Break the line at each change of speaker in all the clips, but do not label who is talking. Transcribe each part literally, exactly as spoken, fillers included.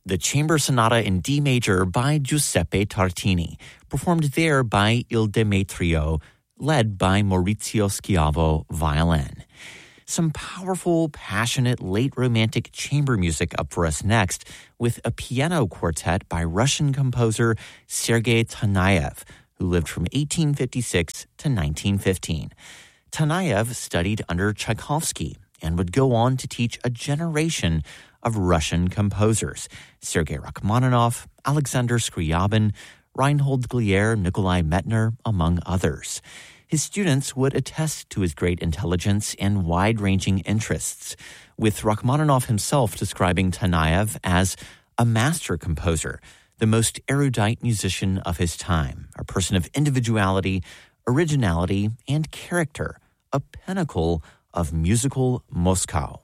the Chamber Sonata in D major by Giuseppe Tartini, performed there by Il Demetrio, led by Maurizio Schiavo, violin. Some powerful, passionate, late Romantic chamber music up for us next with a piano quartet by Russian composer Sergei Taneyev, who lived from eighteen fifty-six to nineteen fifteen. Taneyev studied under Tchaikovsky and would go on to teach a generation of Russian composers, Sergei Rachmaninoff, Alexander Scriabin, Reinhold Glier, Nikolai Metner, among others. His students would attest to his great intelligence and wide-ranging interests, with Rachmaninoff himself describing Taneyev as a master composer, the most erudite musician of his time, a person of individuality, originality, and character, a pinnacle of musical Moscow.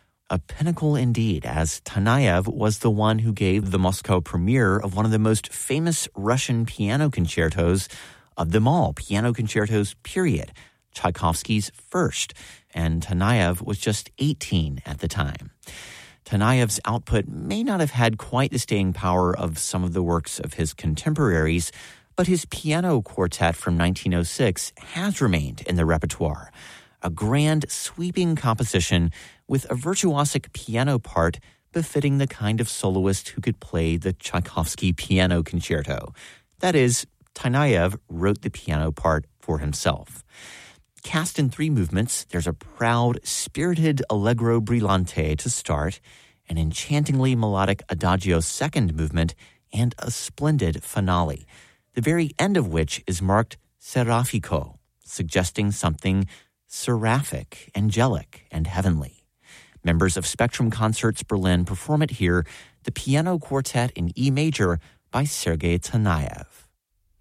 A pinnacle indeed, as Taneyev was the one who gave the Moscow premiere of one of the most famous Russian piano concertos of them all, piano concertos, period, Tchaikovsky's first, and Taneyev was just eighteen at the time. Taneyev's output may not have had quite the staying power of some of the works of his contemporaries, but his piano quartet from nineteen oh six has remained in the repertoire, a grand, sweeping composition with a virtuosic piano part befitting the kind of soloist who could play the Tchaikovsky piano concerto. That is, Taneyev wrote the piano part for himself. Cast in three movements, there's a proud, spirited allegro brillante to start, an enchantingly melodic adagio second movement, and a splendid finale, the very end of which is marked seraphico, suggesting something seraphic, angelic, and heavenly. Members of Spectrum Concerts Berlin perform it here, the piano quartet in E major by Sergei Taneyev.